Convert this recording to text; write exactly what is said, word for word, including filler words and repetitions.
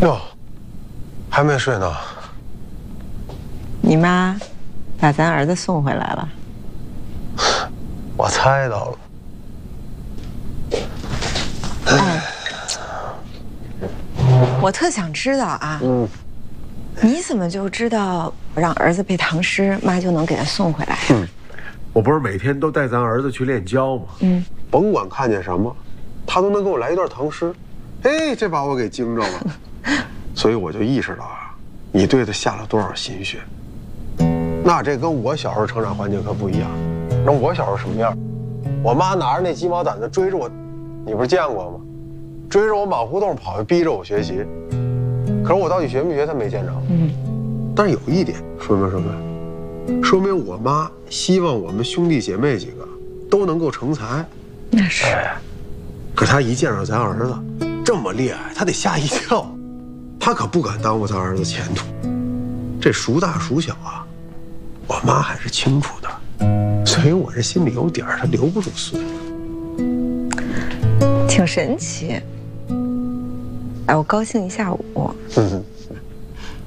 哟，还没睡呢。 你妈把咱儿子送回来了。 我猜到了。 哎，我特想知道啊，嗯，你怎么就知道让儿子背唐诗，妈就能给他送回来呀？ 嗯，我不是每天都带咱儿子去练教吗？嗯，甭管看见什么，他都能给我来一段唐诗。哎，这把我给惊着了。所以我就意识到啊，你对他下了多少心血。那这跟我小时候成长环境可不一样。那我小时候什么样？我妈拿着那鸡毛掸子追着我，你不是见过吗？追着我满胡同跑，逼着我学习。可是我到底学没学，她没见着。嗯。但是有一点，说明什么？说明我妈希望我们兄弟姐妹几个都能够成才。 那是。 哎、可她一见着咱儿子这么厉害，她得吓一跳。她可不敢耽误咱儿子前途。这孰大孰小啊，我妈还是清楚的。所以我这心里有底儿，她留不住孙子。 挺神奇。哎，我高兴一下午。嗯。